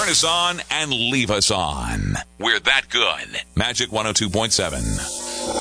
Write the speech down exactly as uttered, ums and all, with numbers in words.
Turn us on and leave us on. We're that good. Magic one oh two point seven.